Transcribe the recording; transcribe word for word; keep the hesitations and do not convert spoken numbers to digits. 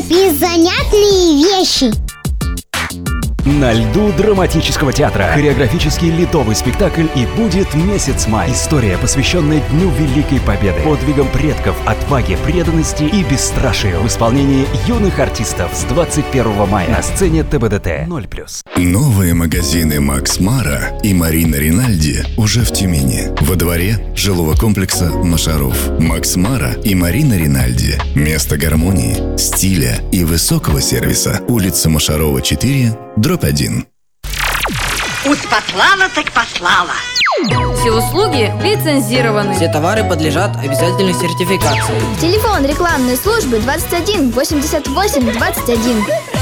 Беззанятные вещи. На льду драматического театра. Хореографический ледовый спектакль «И будет месяц май». История, посвященная Дню Великой Победы, подвигам предков, отваге, преданности и бесстрашию в исполнении юных артистов с двадцать первого мая на сцене тэ бэ дэ тэ ноль плюс. Новые магазины Макс Мара и Марина Ринальди уже в Тюмени. Во дворе жилого комплекса Машаров. Макс Мара и Марина Ринальди. Место гармонии, стиля и высокого сервиса. Улица Машарова, четыре, дробь один. Уж послала так послала. Все услуги лицензированы. Все товары подлежат обязательной сертификации. Телефон рекламной службы двадцать один восемьдесят восемь двадцать один.